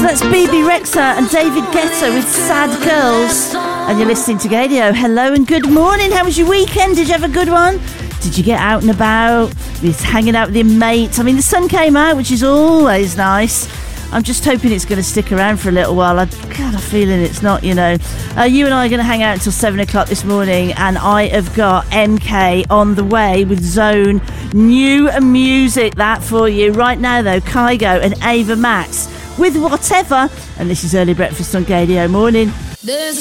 That's BB Rexa and David Guetta with Sad Girls. And you're listening to Gadio. Hello and good morning. How was your weekend? Did you have a good one? Did you get out and about? You're hanging out with your mates? I mean, the sun came out, which is always nice. I'm just hoping it's going to stick around for a little while. I've got a feeling it's not, you know. You and I are going to hang out until 7 o'clock this morning, and I have got MK on the way with Zone new music. That for you. Right now, though, Kygo and Ava Max with Whatever. And this is Early Breakfast on Gadio. Morning. There's